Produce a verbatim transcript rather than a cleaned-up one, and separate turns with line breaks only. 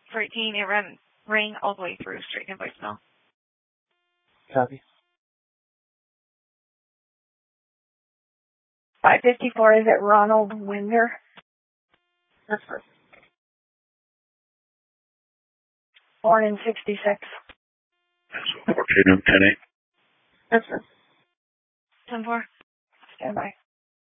thirteen, it ran, rang all the way through straight to voicemail.
Copy.
five fifty-four, is it Ronald Winder?
That's perfect.
Born in sixty-six.
fourteen and ten eight.
That's perfect.
ten four.
Stand by.